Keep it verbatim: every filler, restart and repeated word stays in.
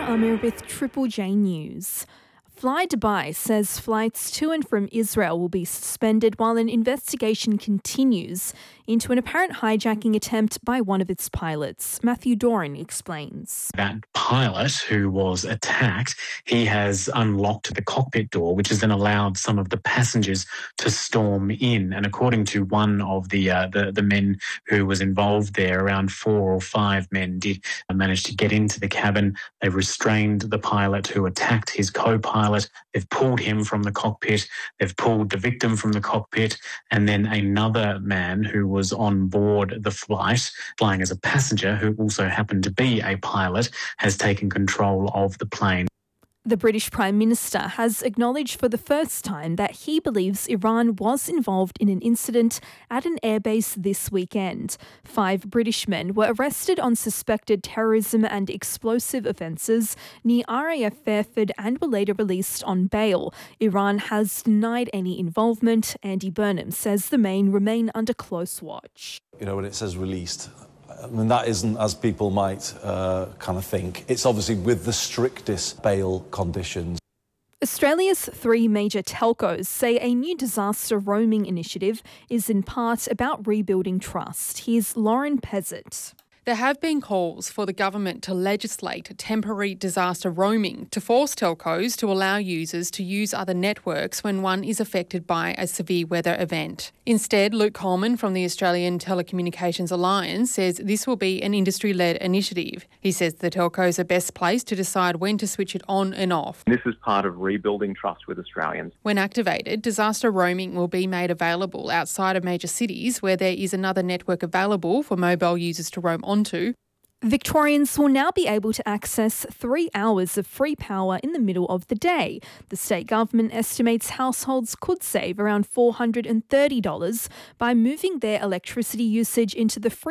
Amir with Triple J News. Fly Dubai says flights to and from Israel will be suspended while an investigation continues into an apparent hijacking attempt by one of its pilots. Matthew Doran explains. That pilot who was attacked, he has unlocked the cockpit door, which has then allowed some of the passengers to storm in. And according to one of the uh, the, the men who was involved there, around four or five men did manage to get into the cabin. They restrained the pilot who attacked his co-pilot. They've pulled him from the cockpit. They've pulled the victim from the cockpit. And then another man who was on board the flight, flying as a passenger, who also happened to be a pilot, has taken control of the plane. The British Prime Minister has acknowledged for the first time that he believes Iran was involved in an incident at an airbase this weekend. Five British men were arrested on suspected terrorism and explosive offences near R A F Fairford and were later released on bail. Iran has denied any involvement. Andy Burnham says the men remain under close watch. You know, when it says released, I mean, that isn't as people might uh, kind of think. It's obviously with the strictest bail conditions. Australia's three major telcos say a new disaster roaming initiative is in part about rebuilding trust. Here's Lauren Pezzett. There have been calls for the government to legislate temporary disaster roaming to force telcos to allow users to use other networks when one is affected by a severe weather event. Instead, Luke Coleman from the Australian Telecommunications Alliance says this will be an industry-led initiative. He says the telcos are best placed to decide when to switch it on and off. This is part of rebuilding trust with Australians. When activated, disaster roaming will be made available outside of major cities where there is another network available for mobile users to roam on to. Victorians will now be able to access three hours of free power in the middle of the day. The state government estimates households could save around four hundred thirty dollars by moving their electricity usage into the free